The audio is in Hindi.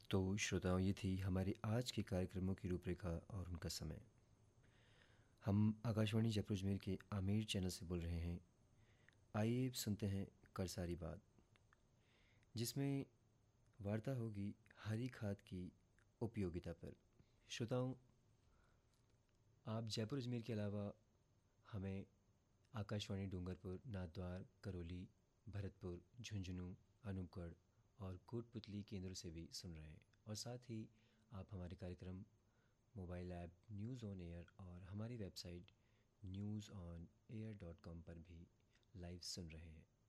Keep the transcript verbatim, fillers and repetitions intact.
तो श्रोताओं, ये थी हमारे आज के कार्यक्रमों की रूपरेखा और उनका समय। हम आकाशवाणी जयपुर अजमेर के आमिर चैनल से बोल रहे हैं। आइए अब सुनते हैं कर सारी बात, जिसमें वार्ता होगी हरी खाद की उपयोगिता पर। श्रोताओं, आप जयपुर अजमेर के अलावा हमें आकाशवाणी डूंगरपुर, नाथद्वार, करौली, भरतपुर, झुंझुनू, अनूपगढ़ और कोटपुतली केंद्रों से भी सुन रहे हैं। और साथ ही आप हमारे कार्यक्रम mobile app news on air और हमारी website news on air dot com पर भी लाइव सुन रहे हैं।